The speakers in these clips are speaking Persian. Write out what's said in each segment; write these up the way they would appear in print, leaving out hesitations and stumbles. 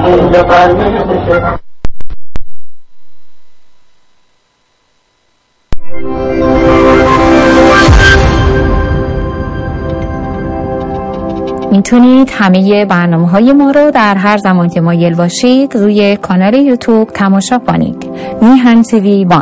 میتونید همه برنامه‌های ما رو در هر زمان که مایل باشید روی کانال یوتیوب تماشا کنید. میهن تیوی 1.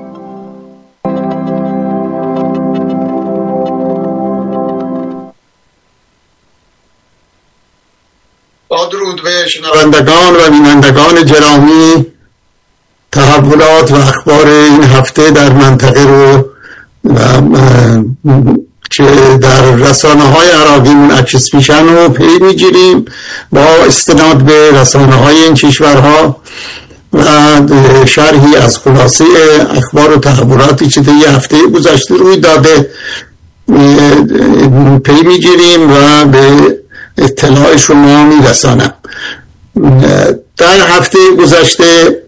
با درود به شنوندگان و بینندگان گرامی، تحولات و اخبار این هفته در منطقه رو که در رسانه‌های عراقی منعکس میشن و پی میگیریم با استناد به رسانه‌های این کشورها و شرحی از خلاصه اخبار و تحولاتی که طی هفته گذشته روی داده پی میگیریم و به اطلاع شما میرسانم. در هفته گذشته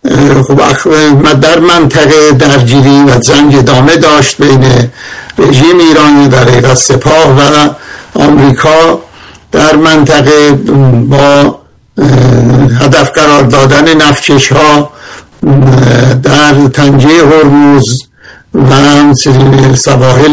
در منطقه درگیری و جنگ ادامه داشت بین رژیم ایران در حقیقت سپاه و آمریکا در منطقه با هدف قرار دادن نفتکش ها در تنگه هرمز و همچنین سواحل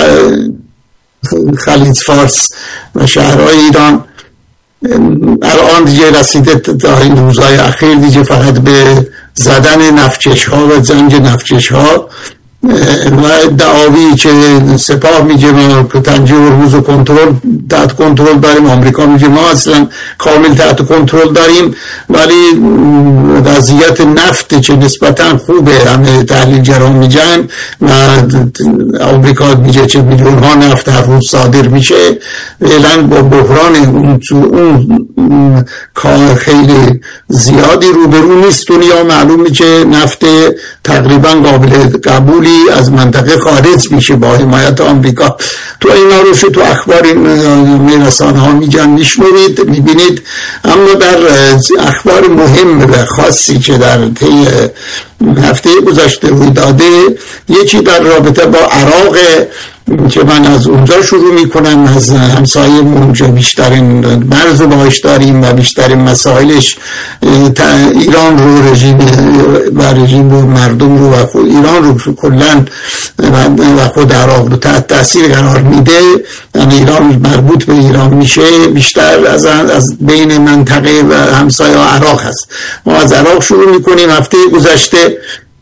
خلیج فارس و شهرهای ایران. الان دیگه رسیده تا این روزهای اخیر دیگه فقط به زدن نفتکش ها و جنگ نفتکش ها و دعاوی که سپاه میگه ما تنگه هرمز و تحت کنترل داریم، آمریکا میگه ما اصلا کامل تحت کنترل داریم، ولی وضعیت نفت که نسبتا خوبه همه تحلیلگران میگن و آمریکا میگه که میلیون ها نفت هر روز صادر میشه، فعلا با بحران اون کار خیلی زیادی روبرو نیست. دنیا معلومه که نفت تقریبا قابل قبولی از منطقه خارج میشه با حمایت آمریکا. تو اینا رو تو اخبار این رسانه ها میشنوید میبینید. اما در اخبار مهم و خاصی که در طی هفته گذشته روی داده، یکی در رابطه با عراق که من از اونجا شروع میکنم، از همسایه‌مون که بیشترین مرز رو باهاش داریم و بیشترین مسائلش ایران رو رژیم رو مردم رو و ایران رو کلن و خود عراق رو تحت تاثیر قرار میده. یعنی ایران مربوط به ایران میشه، بیشتر از بین منطقه و همسایه عراق هست. ما از عراق شروع میکنیم. هفته گذشته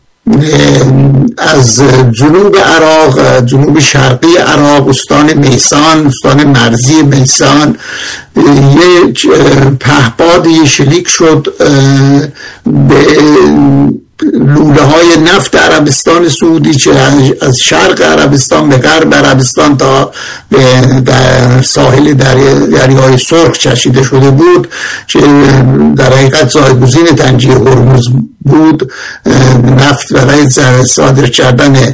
از جنوب عراق، جنوب شرقی عراق، استان میسان، استان مرزی میسان، یک پهپادی شلیک شد به لوله های نفت عربستان سعودی که از شرق عربستان به غرب عربستان تا به ساحل دریای سرخ کشیده شده بود که در حقیقت جایگزین تنگه هرمز بود. نفت برای صادر کردن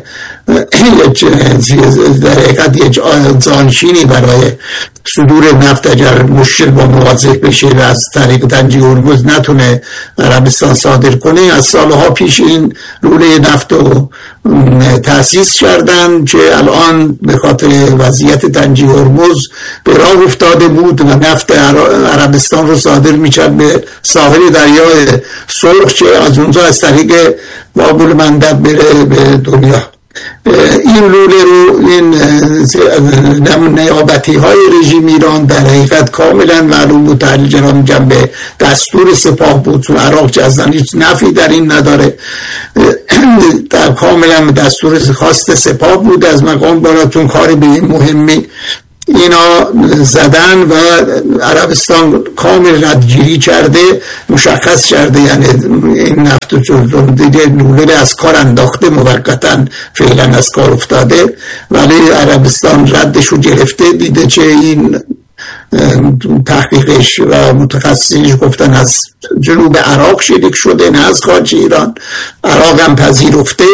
در حقیقت یک جانشینی برای صدور نفت اگر مشکل با مواجه بشه و از طریق تنگه هرمز نتونه عربستان صادر کنه، از سالها پیش این لوله نفت رو تأسیس کردن که الان به خاطر وضعیت تنگه هرمز به راه افتاده بود و نفت عربستان رو صادر می‌کرد به ساحل دریای سرخ که از اونجا از طریق باب المندب بره به دنیا. این لوله رو این نیابتی های رژیم ایران در حقیقت کاملا معلوم بود، تحلیلگران میگن به دستور سپاه بود، چون عراق که اصلا هیچ نفی در این نداره، در کاملا دستور خواست سپاه بود از مقام بالاتون کار به این مهمی اینا زدن و عربستان کامل ردگیری کرده، مشخص کرده، یعنی این نفت دیگه لوله از کار انداخته، موقتا فعلا از کار افتاده، ولی عربستان ردش رو گرفته، دیده که این تحقیقش و متخصصینش گفتن از جنوب عراق شلیک شده نه از خارج ایران. عراق هم پذیرفته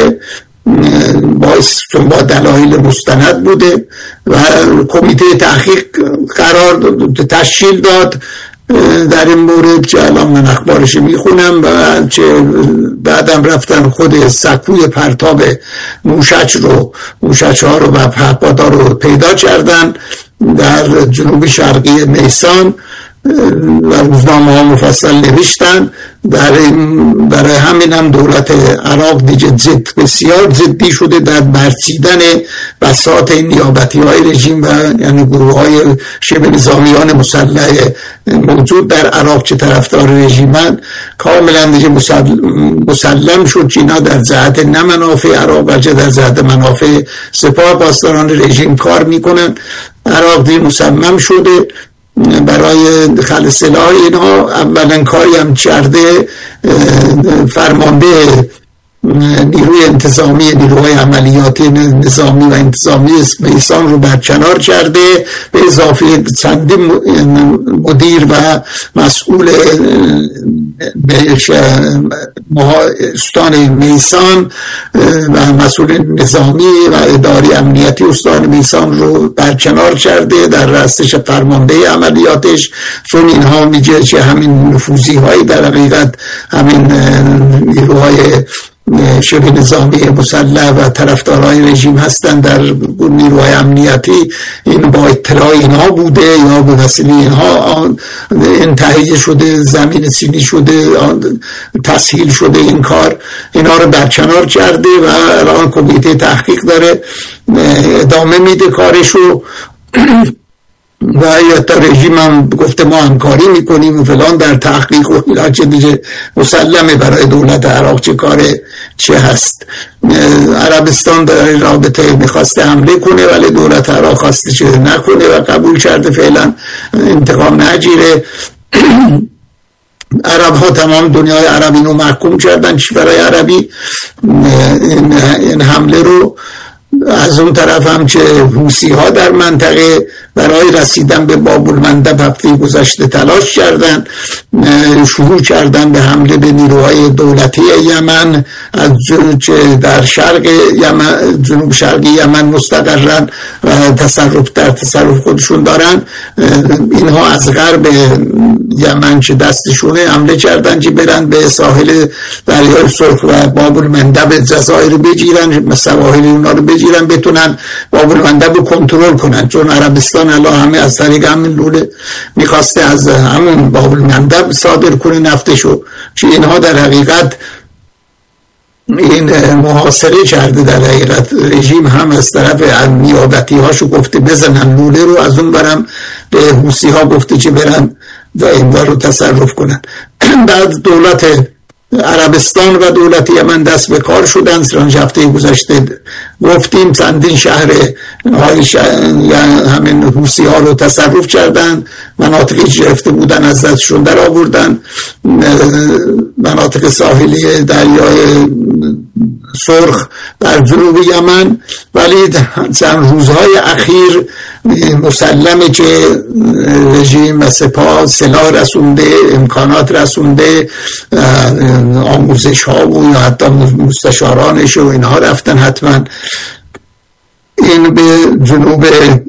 با دلایل مستند بوده و کمیته تحقیق قرار تشکیل داد در این مورد که الان من اخبارش میخونم و که بعدم رفتن خود سکوی پرتاب موشک ها رو و پهپادها رو پیدا کردن در جنوب شرقی میسان و روزنامه ها مفصل نوشتن. برای همین هم دولت عراق دیگه بسیار جدی شده در برچیدن بساط نیابتی های رژیم و یعنی گروه های شبه نظامیان مسلح موجود در عراق که طرفدار رژیمن. کاملا دیگه مسلم شد که اینا در جهت نه منافع عراق بلکه در جهت منافع سپاه پاسداران رژیم کار میکنن. عراق دیگه مصمم شده برای خلع سلاح اینها. اولین کاری هم کرده فرمانده نیروی انتظامی، نیروهای عملیاتی نظامی و انتظامی میسان رو برکنار کرده، به اضافه چندین مدیر و مسئول استان میسان و مسئول نظامی و اداری امنیتی استان میسان رو برکنار کرده در رأسش فرمانده عملیاتش، چون اینها میگه که همین نفوذی هایی در حقیقت همین نیروهای شبه نظامی مسلح و طرفدارای رژیم هستن در نیروهای امنیتی. این با اطلاع اینها بوده یا به وسیله اینها این تهیه شده، زمین سینی شده، تسهیل شده این کار. اینا رو برکنار کرده و الان کمیته تحقیق داره ادامه میده کارشو و حتی رژیم هم گفته ما همکاری میکنیم و فلان در تحقیق و اینا، چه دیگه مسلمه برای دولت عراق چه کاره چه هست. عربستان در رابطه میخواسته حمله کنه ولی دولت عراق خواسته چه نکنه و قبول کرده فعلا انتقام نگیره. عرب ها تمام دنیای عربی رو محکوم کردن برای عربی این حمله رو. از اون طرف هم که حوثی ها در منطقه برای رسیدن به باب المندب هفته گذشته تلاش کردن، شروع کردن به حمله به نیروهای دولتی یمن از که در شرق یمن، جنوب شرقی یمن مستقرن و تصرف خودشون دارن. اینها از غرب یمن که دستشونه حمله کردن که برن به ساحل دریای سرخ و باب المندب جزایر بگیرن، سواحل اونا رو بگیرن، بتونن باب المندب رو کنترل کنن، چون عربستان الان همه از طریق همین لوله میخواسته از همون باب المندب صادر کنه نفتشو، که اینها در حقیقت این محاصره کرده. در حقیقت رژیم هم از طرف نیابتی هاشو گفته بزنن لوله رو، از اون برم به حوثی ها گفته که برن و این رو تصرف کنن. بعد دولت عربستان و دولت یمن دست به کار شدن. سرانج هفته گذشته گفتیم چندین شهر همین حوثی ها رو تصرف کردن، مناطقی گرفته بودن از دستشون در آوردن، مناطق ساحلی دریای سرخ در جنوب یمن. ولی چند روزهای اخیر مسلمه که رژیم و سپاه سلاح رسونده، امکانات رسونده، آموزش ها و یا حتی مستشارانش و اینها رفتن حتما این به جنوب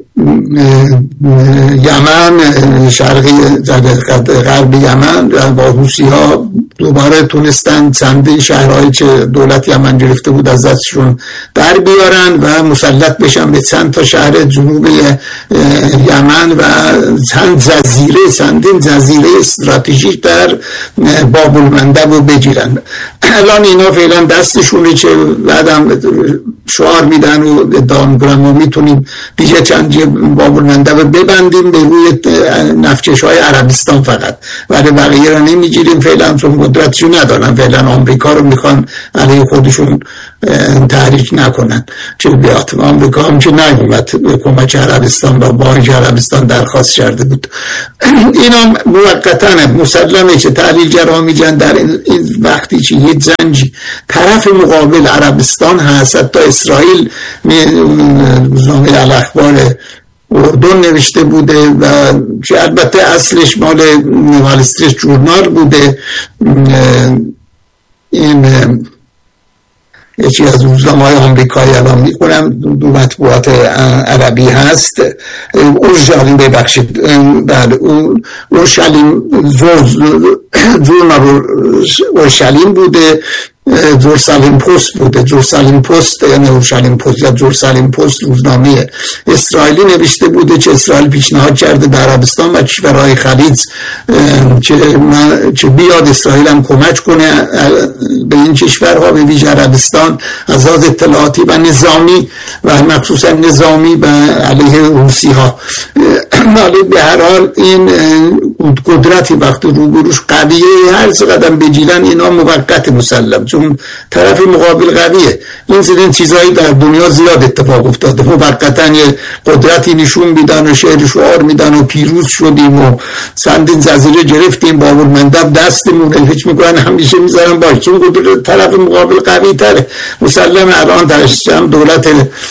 یمن، شرقی غرب یمن با حوثی ها دوباره تونستن چندین شهرهایی که دولت یمن گرفته بود از دستشون در بیارن و مسلط بشن به چند تا شهر جنوب یمن و چندین جزیره استراتژیک در باب المندب رو بگیرن. الان اینا فعلا دستشونه که بعدم شعار میدن و ادعا میکنن ما میتونیم دیگه چند باب المندب ببندیم به روی نفتکش های عربستان فقط، ولی بقیه رو نمیگیریم فعلا، چون قدرتشو ندارن. فعلا آمریکا رو میخوان علیه خودشون تحریک نکنن که بیاد. آمریکا هم که نیومد به کمک عربستان و بانک عربستان درخواست کرده بود. اینا موقتا مسلمه که تحلیلگرها میگن در این وقتی که یه جنگی طرف مقابل عربستان هست، حتی اسرائیل روزنامه الاخبار اردن نوشته بوده و که البته اصلش مال وال استریت جورنال بوده، این یکی از روزنامه‌های آمریکایی الان میکنم دو مطبوعات عربی هست. اورشلیم ببخشید بعد اورشلیم جورنال اورشلیم بوده جرسالیم پست بوده. جرسالیم پست یعنی اورشلیم پست یا جرسالیم پست روزنامه اسرائیلی نوشته بوده که اسرائیل پیشنهاد کرده به عربستان و کشورهای خلیج که بیاد اسرائیل هم کمک کنه به این کشورها، به ویژه عربستان، از لحاظ اطلاعاتی و نظامی و مخصوصا نظامی و علیه روسی ها. ولی به هر حال این قدرتی وقتی روبروش قویه، هر قدم بگیرن اینا موقت مسلم، چون طرف مقابل قویه. این چیزایی در دنیا زیاد اتفاق افتاده، موقتا یه قدرتی نشون میدن و شعر شعار میدن و پیروز شدیم و چندین جزیره گرفتیم، بابالمندب دستمون، هیچ میکنن همیشه میذارن باش، چون قدرت طرف مقابل قوی تره. مسلم الان درش دولت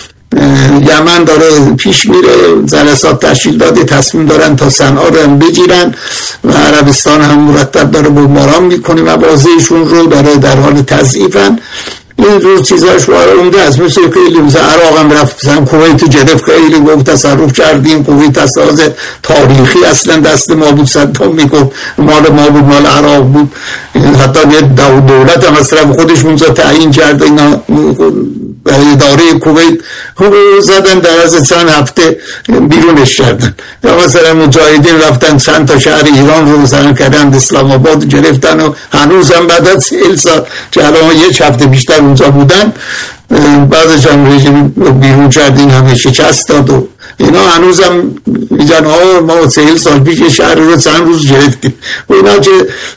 یمن داره پیش میره، جلسات تشکیل داده، تصمیم دارن تا صنعا رو هم بگیرن و عربستان هم مرتب داره بمباران میکنه، موازهشون رو داره در حال تضعیفن. این جور چیزا شعار عمده است. مثل خیلی مثل عراق هم رفتن، کویت گرفت، خیلی گفت تصرف کردیم، کویت از تاریخی اصلا دست ما بود، صدام میگفت مال ما بود، مال عراق بود. حتی یه دولت هم از طرف خودش اونجا تعیین کرده، اینا اداره کویت زدن، در از چند هفته بیرونش کردن. یا مثلا مجاهدین رفتن چند تا شهر ایران رو مثلا کردن، اسلام آباد گرفتن و هنوز هم بعد از 40 سال که الان یک هفته بیشتر اونجا بودن، بعدش هم رژیم بیرون کردین، همه شکست داد و اینا هنوزم میگن ما 40 سال پیش شهر رو چند روز گرفتیم و اینا که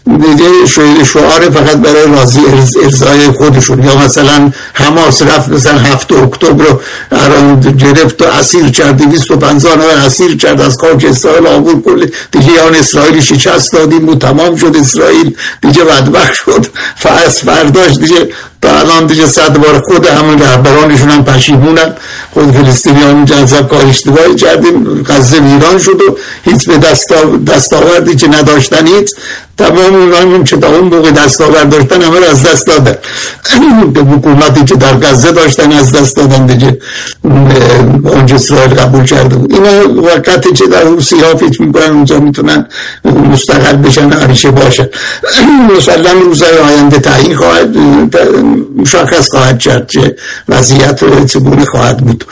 شعار فقط برای راضی ارضای خودشون. یا مثلا حماس رفت مثلا 7 اکتبر رو گرفت و اسیر کرد، 250 نفر اسیر کرد، از خاک اسرائیل آورد کل دیگه، یان اسرائیل شکست دادیم و تمام شد، اسرائیل دیگه بدبخت شد، فرداش دیگه تا الان دیگه 100 بار خود همون رهبرانشون هم پشیمونن، خود فلسطینیان جذب کار اشتباهی کردیم، غزه ویران شد و هیچ به دستاوردی که نداشتن، هیچ تمام اونان که تا اون موقع دستاورد داشتن همه رو از دست دادن. حکومتی که در غزه داشتن از دست دادن دیگه، اونجا اسرائیل قبول کرده بود. اینا وقتی که در روسی ها فکر میکنن اونجا میتونن مستقل بشن، همیشه باشن. مسلم روزهای آینده تعیین خواهد، مشخص خواهد کرد که وضعیت چگونه خواهد بود.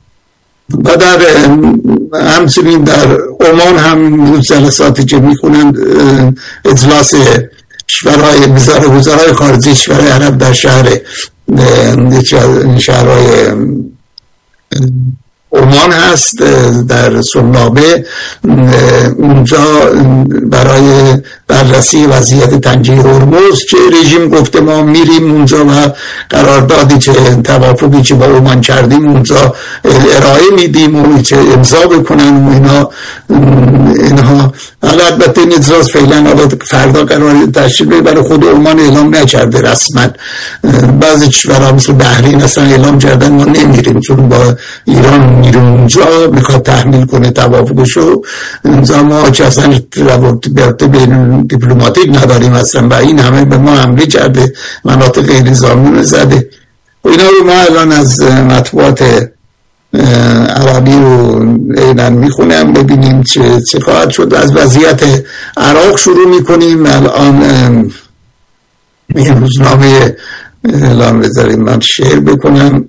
و در همچنین در عمان هم روز جلساتی که میکنن، اجلاس کشورهای وزرای خارجه کشورهای عرب در شهرهای عمان هست، در سنابه، اونجا برای بررسی وضعیت تنگه هرمز که رژیم گفته ما میریم اونجا و قراردادی که توافقی که با عمان کردیم اونجا ارائه میدیم و که امضا بکنن و اینها. البته این اجلاس فعلا فردا قرار تشکیل بشه، برای خود عمان اعلام نکرده رسما. بعضی کشورها مثل بحرین اصلا اعلام کردن ما نمیریم، چون با ایران میرون اونجا، میخواد تحمیل کنه توافقشو. اونجا ما که اصلا روابط بین دیپلماتیک نداریم اصلا، و این همه به ما حمله کرده، مناطق غیر نظامی زده. و اینا رو ما الان از مطبوعات عربی رو اینن میخونم، ببینیم چه خواهد شد. از وضعیت عراق شروع میکنیم. الان این روزنامه الان بذاریم من شعر بکنم،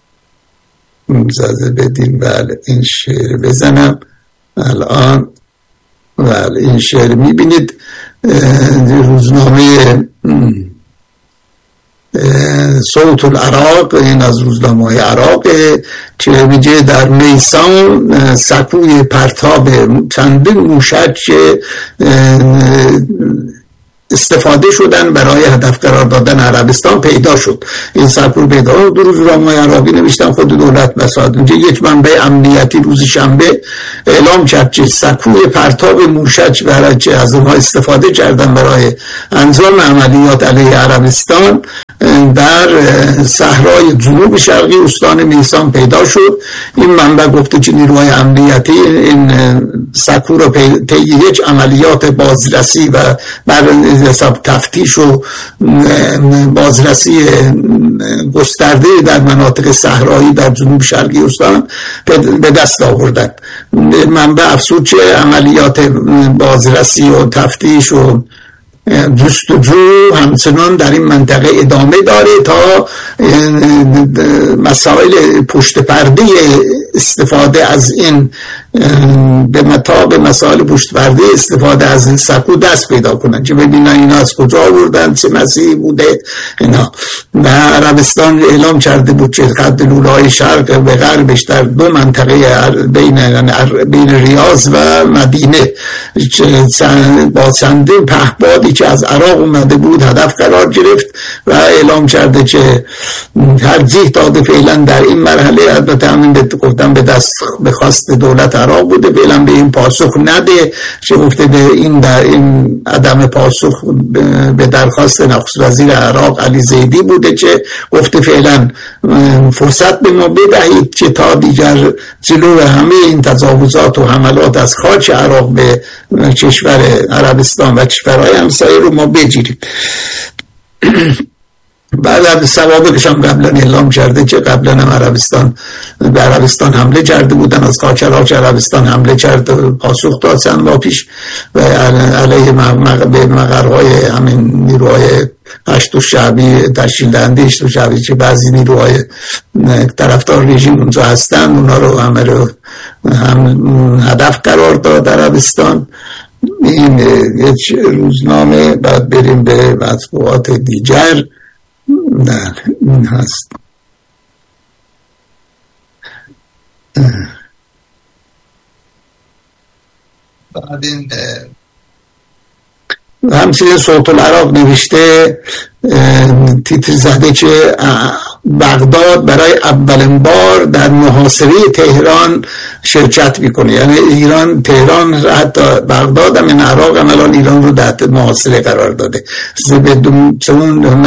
اجازه بدیم. بله این شعر بزنم الان. بله این شعر میبینید، روزنامه صوت العراق، این از روزنامه عراق که میگه در نیسان سکوی پرتاب چندین موشک که استفاده شدن برای هدف قرار دادن عربستان پیدا شد. این سکوی پیدا شد. دو روزنامه عراقی نوشتن، خود دولت مساعد اونجا یک منبع امنیتی روز شنبه اعلام کرد که سکوی پرتاب موشک برای که از اونها استفاده کردن برای انجام عملیات علیه عربستان در صحرای جنوب شرقی استان نیسان پیدا شد. این منبع گفته که نیروهای امنیتی این سکو رو طی یک عملیات بازرسی و بر حساب تفتیش و بازرسی گسترده در مناطق صحرایی در جنوب شرقی استان به دست آوردن. منبع افزود که عملیات بازرسی و تفتیش و جستجو همچنان در این منطقه ادامه داره تا مسائل پشت پرده استفاده از این به مسائل پشت پرده استفاده از این سکو دست پیدا کنن که ببینن اینا از کجا آوردن، چه مسیحی بوده اینا. و عربستان اعلام کرده بود که خط لوله‌های شرق و غربش در دو منطقه بین ریاض و مدینه با چندین پهپادی که از عراق اومده بود هدف قرار گرفت و اعلام کرده که ترجیح داده فعلا در این مرحله، البته همین گفتم به خواست دولت عراق بوده، فعلا به این پاسخ نده که گفته به این در این عدم پاسخ به درخواست نخست وزیر عراق علی زیدی بوده که گفته فعلا فرصت به ما بدهید که تا دیگر جلو همه این تجاوزات و حملات از خاک عراق به کشور عربستان و کشورهای همسایه رو ما بگیریم. بعد از سوابقش هم قبلا اعلام کرده که قبلا هم به عربستان حمله کرده بودن، از خاک عربستان حمله کرده، پاسخ داد چند ماه پیش و علیه به مقرهای همین نیروهای هشت شعبی تشکیل دهنده هشت شعبی که بعضی نیروهای طرفدار رژیم اونجا هستن اونا رو همه رو هم هدف قرار داد عربستان. این یک روزنامه. بعد بریم به مطبوعات دیگر. نه این هست. بعد این همچنین صوت العراق نوشته، تیتر زده که بغداد برای اولین بار در محاصره تهران شرکت میکنه. یعنی ایران تهران حتی بغداد هم این عراق هم الان ایران رو در محاصره قرار داده، چون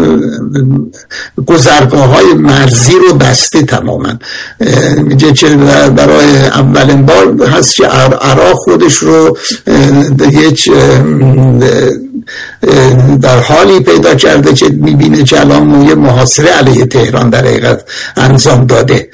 گذرگاه‌های مرزی رو بسته تماما. میگه که برای اولین بار هست که عراق خودش رو یک در حالی پیدا کرده که میبینه که الان یه محاصره علیه تهران در حقیقت انجام داده.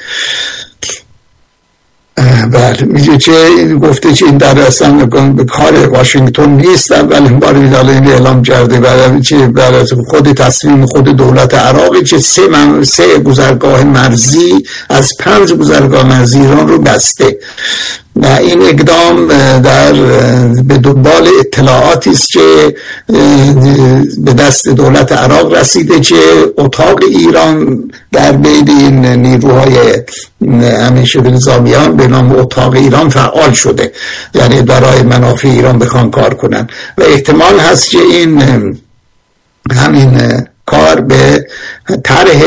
بله میگه که گفته که این در اصلا به کار واشنگتن نیست، اولین بار این اعلام کرده برای خود تصمیم خود دولت عراقی که سه گذرگاه مرزی از 5 گذرگاه مرزی ایران رو بسته. و این اقدام به دنبال اطلاعاتی است که به دست دولت عراق رسیده که اتاق ایران در بین این نیروهای همیشه نظامیان به نام اتاق ایران فعال شده، یعنی برای منافع ایران بخوان کار کنن و احتمال هست که این همین کار به طرح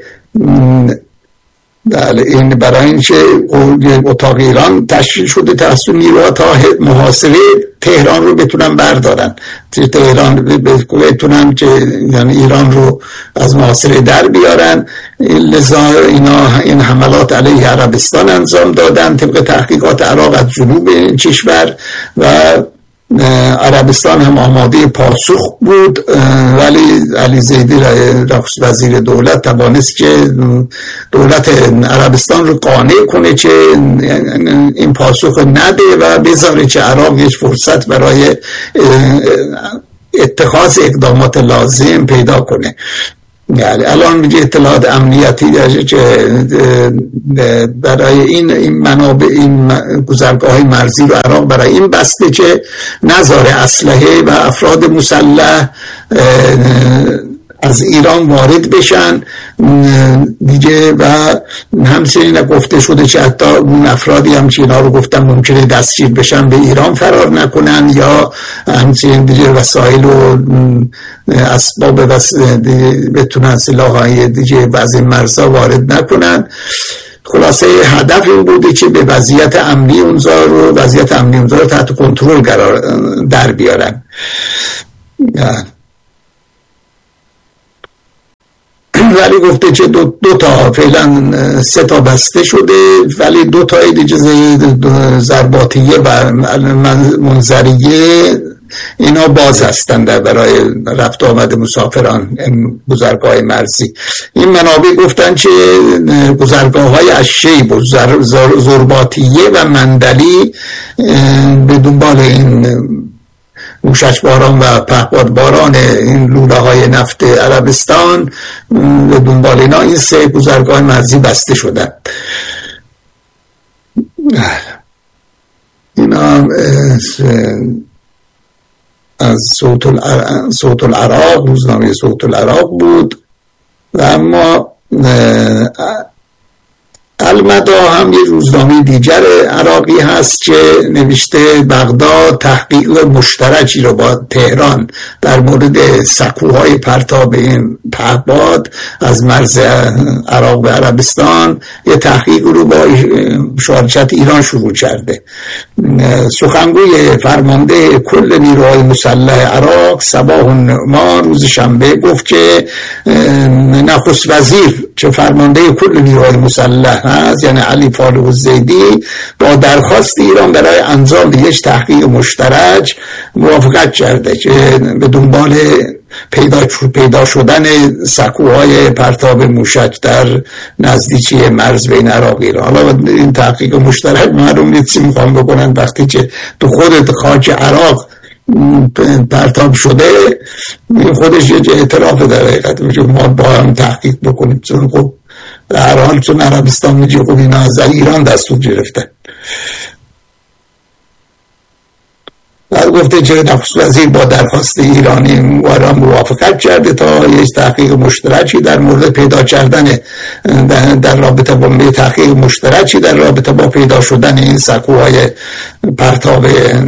این برای اینکه اتاق ایران تشکیل شده توسط نیروها تا محاصره تهران رو بتونن بردارن، تهران بتونن که یعنی ایران رو از محاصره در بیارن. لذا اینا این حملات علیه عربستان انجام دادن طبق تحقیقات عراق از جنوب این کشور و عربستان هم آماده پاسخ بود، ولی علی زیدی نخست وزیر دولت توانست که دولت عربستان رو قانع کنه که این پاسخ نده و بذاره که عراق یک فرصت برای اتخاذ اقدامات لازم پیدا کنه. یعنی الان میگه اطلاعات امنیتی داره که برای این منابع این گذرگاه مرزی رو عراق برای این بسته که نذاره اسلحه و افراد مسلح از ایران وارد بشن دیگه. و همچنین گفته شده که حتی اون افرادی هم که اینا رو گفتن ممکنه دستگیر بشن به ایران فرار نکنن یا همچنین دیگه وسایل و اسباب بتونن سلاح‌های دیگه از این مرزا وارد نکنن. خلاصه هدف این بوده که به وضعیت امنی اونجا رو تحت کنترل در بیارن. ولی گفته که دو تا فعلا 3 تا بسته شده، ولی 2 تا دیگه ضرباتیه و منظریه اینا باز هستند برای رفت آمد مسافران گذرگاه مرزی. این منابع گفتن که گذرگاه‌های الشیب و زرباتیه و مندلی به دنبال این موشک باران و پهپاد باران این لوله های نفت عربستان، به دنبال اینا این 3 گذرگاه مرزی بسته شدن. اینا از صوت العراق، روزنامه صوت العراق بود. و اما المدا هم یه روزنامه دیگر عراقی هست که نوشته بغداد تحقیق مشترکی رو با تهران در مورد سکوهای پرتاب این پهپاد از مرز عراق به عربستان، یه تحقیق رو با مشارکت ایران شروع کرده. سخنگوی فرمانده کل نیروهای مسلح عراق صباح النعمان روز شنبه گفت که نخست وزیر که فرمانده کل نیروهای مسلح هست، یعنی علی فاروق الزیدی، با درخواست ایران برای انجام یک تحقیق مشترک موافقت کرده که به دنبال پیدا شدن سکوهای پرتاب موشک در نزدیکی مرز بین عراق و ایران. حالا این تحقیق مشترک معلوم نیست چی میخوام بکنن وقتی که تو خود خاک عراق پرتاب شده. خودش یه اعتراف در حقیقت میگه ما با هم تحقیق بکنیم، چون خب در حال چون عربستان میگه خب اینا از ایران دستور گرفتن. بعد گفته که نخست وزیر با درخواست ایرانی موافقت کرده تا یک تحقیق مشترکی در مورد پیدا کردن در رابطه با تحقیق مشترکی در رابطه با پیدا شدن این سکوهای پرتاب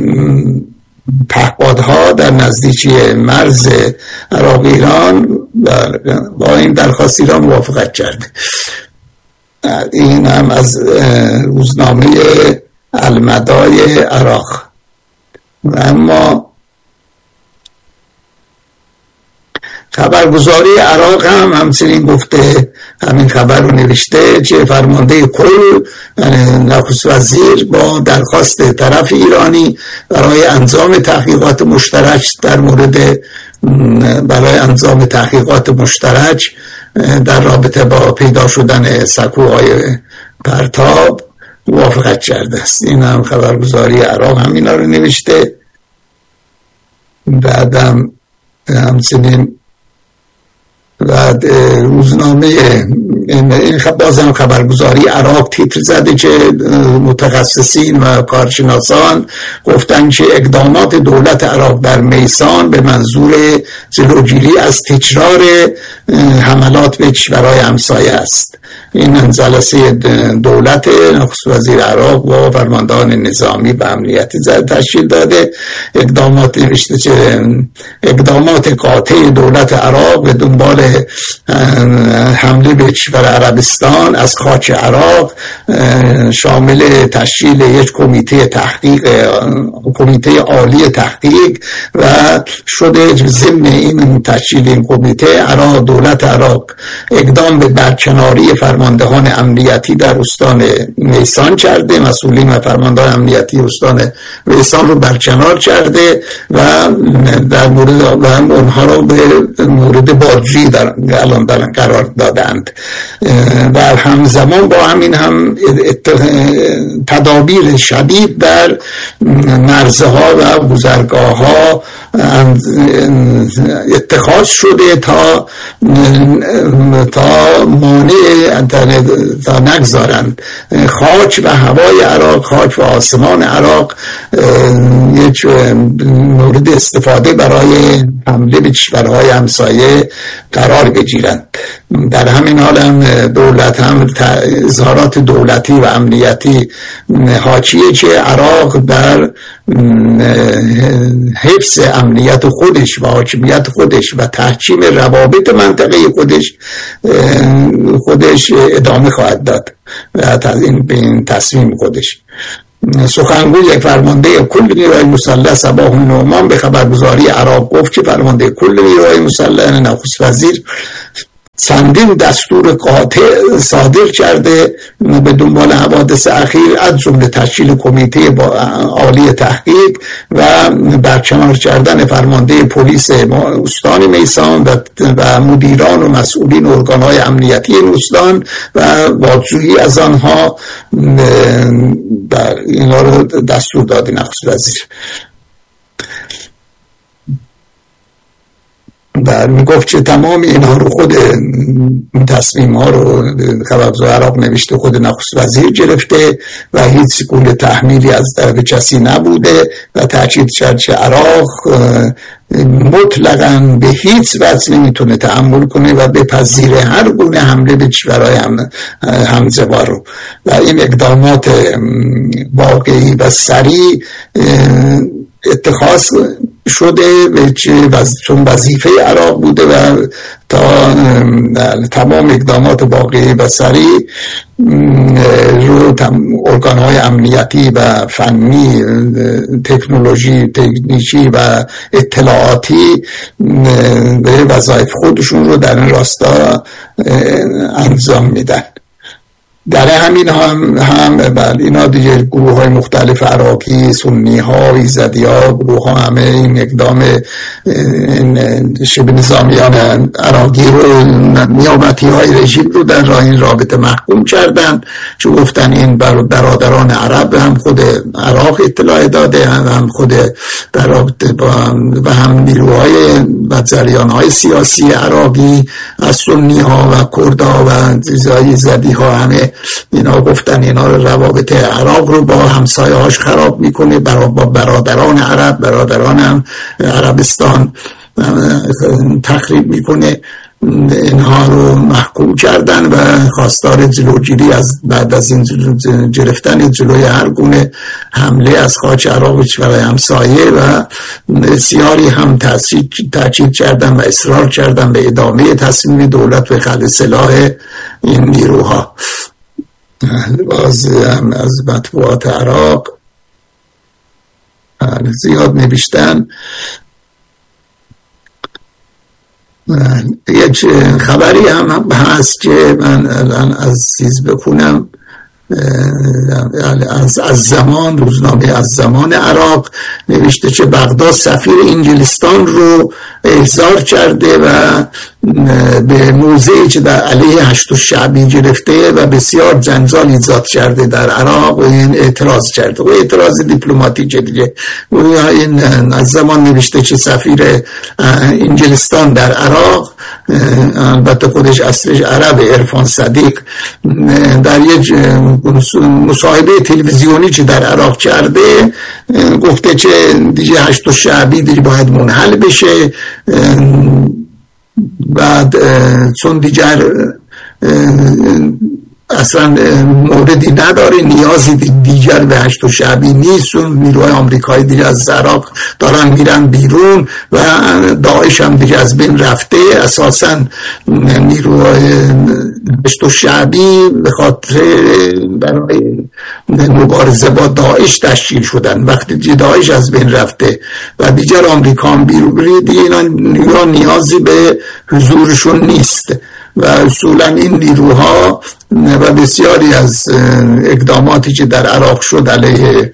پهپادها در نزدیکی مرز عراق ایران با این درخواست ایران موافقت کرده. این هم از روزنامه المدای عراق. اما خبرگزاری عراق هم همچنین گفته، همین خبر رو نوشته که فرمانده کل نخست وزیر با درخواست طرف ایرانی برای انجام تحقیقات مشترک در رابطه با پیدا شدن سکوهای پرتاب موافقت کرده است. این هم خبرگزاری عراق همینا رو نوشته. بعدم همچنین بعد روزنامه این بازم خبرگزاری عراق تیتر زده که متخصصین و کارشناسان گفتن که اقدامات دولت عراق در میسان به منظور جلوگیری از تکرار حملات به کشورهای همسایه است. این جلسه دولت نخست وزیر عراق و فرماندهان نظامی و امنیتی تشکیل داده. اقدامات قاطع دولت عراق به دنبال حمله به کشور عربستان از خاک عراق شامل تشکیل یک کمیته عالی تحقیق و شده ضمن این تشکیل این کمیته دولت عراق اقدام به برکناری فرماندهان امنیتی در استان میسان کرده. مسئولین و فرماندهان امنیتی استان میسان رو برکنار کرده و در مورد اونها رو به مورد بازجویی الان قرار دادند و همزمان با همین هم تدابیر شدید در مرزها و گذرگاه‌ها اتخاذ شده تا نگذارند خاک و هوای عراق، خاک و آسمان عراق یک مورد استفاده برای حمله به کشورهای همسایه قرار بگیرند. در همین حال هم دولت هم اظهارات دولتی و امنیتی حاکیه که عراق در حفظ امنیت خودش و حاکمیت خودش و تحکیم روابط منطقه خودش ادامه خواهد داد و به این تصمیم خودش. سخنگوی فرمانده کل نیروهای مسلح صباح النعمان به خبرگزاری عراق گفت که فرمانده کل نیروهای مسلح نخست وزیر چندین دستور قاطع صادر کرده به دنبال حوادث اخیر، از جمله تشکیل کمیته عالی تحقیق و برکنار کردن فرمانده پلیس استان میسان و مدیران و مسئولین ارگانهای امنیتی این استان و بازجویی از آنها. اینا رو دستور داده نخست وزیر. و میگفت که تمام اینها رو خود تصمیم ها رو خبرگزار عراق نوشته خود نخست وزیر گرفته و هیچ گونه تحمیلی از طرف کسی نبوده و تاکید کرد که عراق مطلقاً به هیچ وجه نمیتونه تحمل کنه و بپذیره هر گونه حمله به کشورهای همزبا رو و این اقدامات واقعی و سریع اتخاذ شده چون وظیفه عراق بوده و تا تمام اقدامات واقعی و سریع رو ارگان‌های امنیتی و فنی تکنیکی و اطلاعاتی به وظایف خودشون رو در این راستا انجام میدن. در همین هم اینا دیگه گروه های مختلف عراقی، سنی ها، ایزدی ها، گروه ها همه این اقدام شبه نظامیان عراقی رو، نیابتی های رژیم رو در این رابطه محکوم کردن، چون گفتن این برادران عرب هم خود عراق اطلاع داده هم خود در رابطه و هم نیروهای و جریان های سیاسی عراقی از سنی ها و کرد ها و ایزدی ها همه اینا گفتن اینا روابط عراق رو با همسایه هاش خراب میکنه، با برادران عرب، برادران هم عربستان تخریب میکنه. اینها رو محکوم کردن و خواستار جلوگیری از بعد از این گرفتن جلوی هر گونه حمله از خاک عراق به کشورهای همسایه و بسیاری هم تاکید کردن و اصرار کردن به ادامه تصمیم دولت به خلع سلاح این نیروها. باز هم از مطبوعات عراق زیاد نوشتن. یک خبری هم هست که من الان از چیز بخونم، از زمان، روزنامه از زمان عراق نوشته که بغداد سفیر انگلستان رو احضار کرده و به موضعی که در علیه هشت شعبی گرفته و بسیار جنجال ایجاد کرده در عراق و این اعتراض کرده و اعتراض دیپلماتیک دیگه. این از زمان نوشته که سفیر انگلستان در عراق، البته خودش اصلش عرب، عرفان صدیق، در یک مصاحبه تلویزیونی که در عراق کرده گفته که دیگه هشت شعبی دیگه باید منحل بشه، بعد چون دیگر اصلا موردی نداره، نیازی دیگر به هشت شعبی نیست، نیروهای آمریکایی دیگه از عراق دارن میرن بیرون و داعش هم دیگه از بین رفته. اساسا نیروهای هشت شعبی به خاطر برای مبارزه با داعش تشکیل شدن. وقتی دیگه داعش از بین رفته و دیگر آمریکا هم بیرون، دیگه اینا نیازی به حضورشون نیست و اصولا این نیروها و بسیاری از اقداماتی که در عراق شد علیه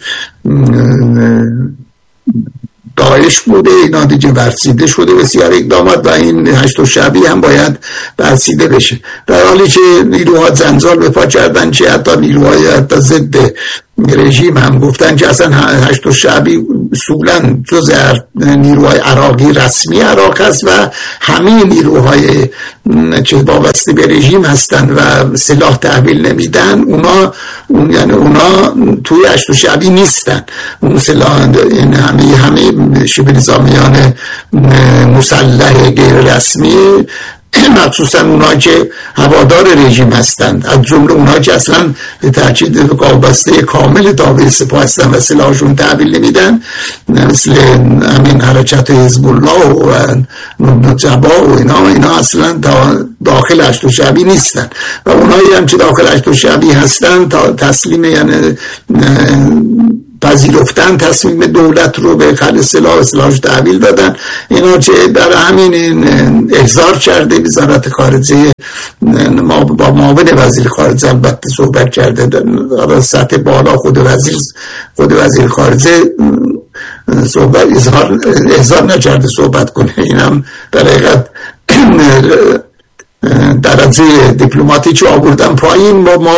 داعش بوده، اینا دیگه برسیده شده بسیار اقدامات و این هشت شعبی هم باید برسیده بشه، در حالی که نیروها جنجال به پا کردن که حتی نیروهای ضد رژیم هم گفتن که اصلا هشت شعبی اصولا جز نیروهای عراقی رسمی عراق هست و همه نیروهای که وابسته به رژیم هستن و سلاح تحویل نمیدن اونا توی هشت شعبی نیستن. اون سلاح این همه شبه نظامیان مسلح غیر رسمی، مخصوصا اونا که هوادار رژیم هستند، از جمله اونا که اصلا به تاکید وابسته کامل تابع سپاه هستند و سلاحشون تحویل نمیدن، مثل همین حرکت حزب الله و نجبا و اینا اصلا داخل هشت شعبی نیستن و اونایی هم که داخل هشت شعبی هستن تا تسلیم، یعنی پذیرفتن تصمیم دولت رو به خلع سلاحش تحویل دادن. اینا چه در همین احضار کرده وزارت خارجه با معاون وزیر خارجه البته صحبت کرده در سطح بالا، خود وزیر خارجه صحبت احضار نکرده صحبت کنه. اینم در حقیقت درجه دیپلماتیک آوردن پایین. ما